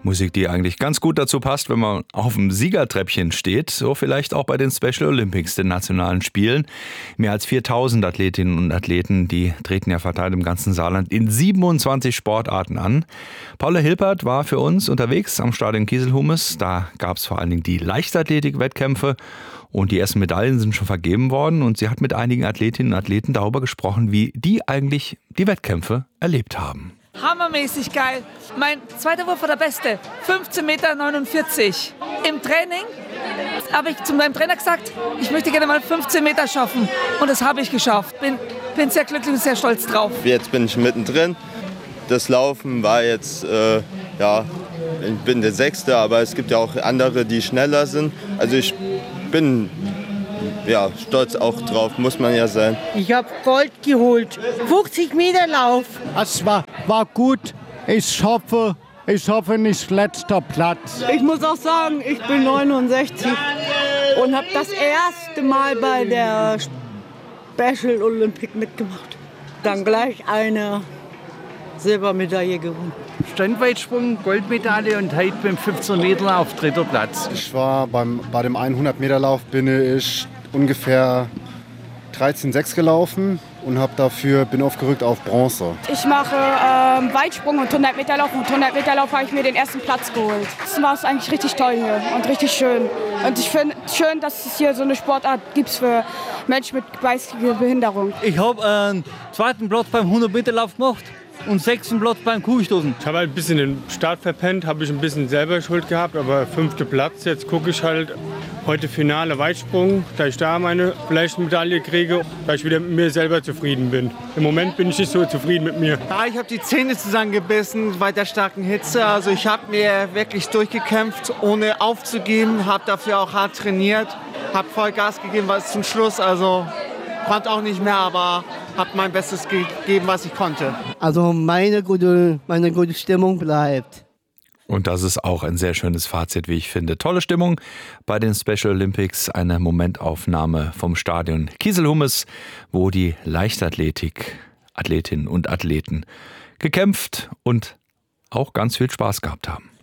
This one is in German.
Musik, die eigentlich ganz gut dazu passt, wenn man auf dem Siegertreppchen steht. So vielleicht auch bei den Special Olympics, den nationalen Spielen. Mehr als 4000 Athletinnen und Athleten, die treten ja verteilt im ganzen Saarland in 27 Sportarten an. Paula Hilpert war für uns unterwegs am Stadion Kieselhumes. Da gab es vor allen Dingen die Leichtathletik-Wettkämpfe. Und die ersten Medaillen sind schon vergeben worden. Und sie hat mit einigen Athletinnen und Athleten darüber gesprochen, wie die eigentlich die Wettkämpfe erlebt haben. Hammermäßig geil. Mein zweiter Wurf war der beste. 15,49 Meter. Im Training habe ich zu meinem Trainer gesagt, ich möchte gerne mal 15 Meter schaffen. Und das habe ich geschafft. Bin sehr glücklich und sehr stolz drauf. Jetzt bin ich mittendrin. Das Laufen war jetzt, ich bin der Sechste, aber es gibt ja auch andere, die schneller sind. Also ich bin stolz auch drauf, muss man ja sein. Ich habe Gold geholt. 50 Meter Lauf. Es war gut. Ich hoffe nicht letzter Platz. Ich muss auch sagen, ich bin 69 und habe das erste Mal bei der Special Olympic mitgemacht. Dann gleich eine Silbermedaille gewonnen. Standweitsprung, Goldmedaille und heute beim 15 Meter Lauf dritter Platz. Ich war bei dem 100 Meter Lauf bin ich ungefähr 13,6 gelaufen und bin aufgerückt auf Bronze. Ich mache Weitsprung und 100 Meter Lauf. Und 100 Meter Lauf habe ich mir den ersten Platz geholt. Das war es eigentlich richtig toll hier und richtig schön. Und ich finde es schön, dass es hier so eine Sportart gibt für Menschen mit geistiger Behinderung. Ich habe einen zweiten Platz beim 100 Meter Lauf gemacht und 6. Platz beim Kugelstoßen. Ich habe halt ein bisschen den Start verpennt, habe ich ein bisschen selber Schuld gehabt, aber 5. Platz. Jetzt gucke ich halt heute Finale Weitsprung, da ich da meine vielleicht Medaille kriege, da ich wieder mit mir selber zufrieden bin. Im Moment bin ich nicht so zufrieden mit mir. Ja, ich habe die Zähne zusammengebissen bei der starken Hitze. Also ich habe mir wirklich durchgekämpft, ohne aufzugeben, habe dafür auch hart trainiert, habe voll Gas gegeben was zum Schluss. Also konnte auch nicht mehr, aber habe mein Bestes gegeben, was ich konnte. Also meine gute Stimmung bleibt. Und das ist auch ein sehr schönes Fazit, wie ich finde. Tolle Stimmung bei den Special Olympics. Eine Momentaufnahme vom Stadion Kieselhumes, wo die Leichtathletik, Athletinnen und Athleten gekämpft und auch ganz viel Spaß gehabt haben.